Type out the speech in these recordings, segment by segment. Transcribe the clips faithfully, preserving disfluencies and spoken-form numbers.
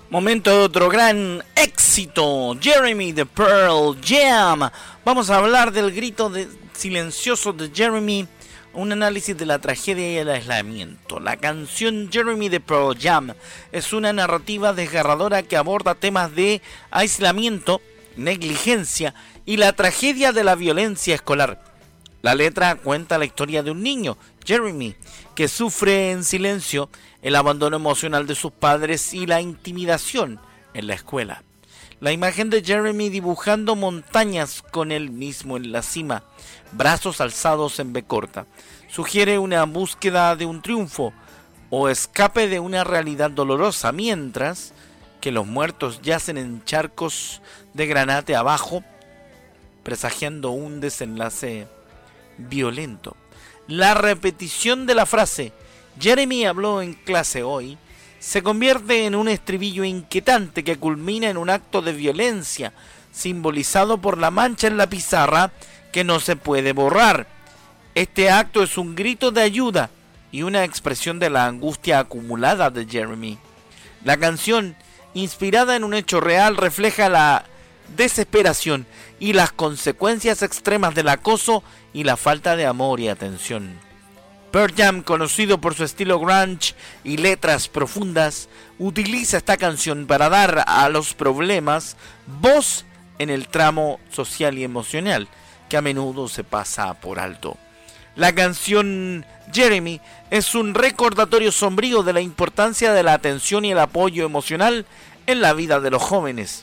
Momento de otro gran éxito, Jeremy de Pearl Jam. Vamos a hablar del grito de, silencioso de Jeremy, un análisis de la tragedia y el aislamiento. La canción Jeremy de Pearl Jam es una narrativa desgarradora que aborda temas de aislamiento, negligencia y la tragedia de la violencia escolar. La letra cuenta la historia de un niño, Jeremy, que sufre en silencio el abandono emocional de sus padres y la intimidación en la escuela. La imagen de Jeremy dibujando montañas con él mismo en la cima, brazos alzados en B corta, sugiere una búsqueda de un triunfo o escape de una realidad dolorosa, mientras que los muertos yacen en charcos de granate abajo, presagiando un desenlace violento. La repetición de la frase Jeremy habló en clase hoy se convierte en un estribillo inquietante que culmina en un acto de violencia simbolizado por la mancha en la pizarra que no se puede borrar. Este acto es un grito de ayuda y una expresión de la angustia acumulada de Jeremy. La canción, inspirada en un hecho real, refleja la desesperación y las consecuencias extremas del acoso y la falta de amor y atención. Pearl Jam, conocido por su estilo grunge y letras profundas, utiliza esta canción para dar a los problemas voz en el tramo social y emocional que a menudo se pasa por alto. La canción Jeremy es un recordatorio sombrío de la importancia de la atención y el apoyo emocional en la vida de los jóvenes.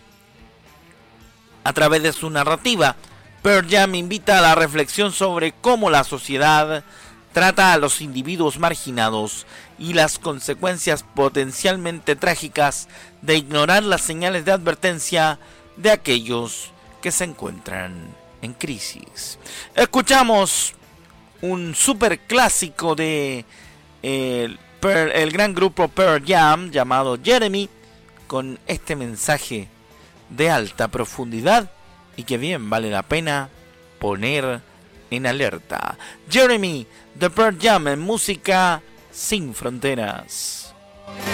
A través de su narrativa, Pearl Jam invita a la reflexión sobre cómo la sociedad trata a los individuos marginados y las consecuencias potencialmente trágicas de ignorar las señales de advertencia de aquellos que se encuentran en crisis. Escuchamos un super clásico de eh, el, el gran grupo Pearl Jam llamado Jeremy, con este mensaje de alta profundidad y que bien vale la pena poner en alerta. Jeremy de Pearl Jam en Música Sin Fronteras.